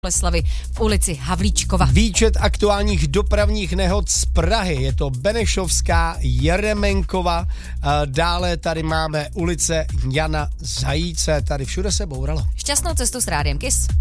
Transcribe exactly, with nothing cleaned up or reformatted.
Boleslavy v ulici Havlíčkova. Výčet aktuálních dopravních nehod z Prahy. Je to Benešovská, Jeremenkova, dále tady máme ulice Jana Zajíce. Tady všude se bouralo. Šťastnou cestu s Rádiem Kiss.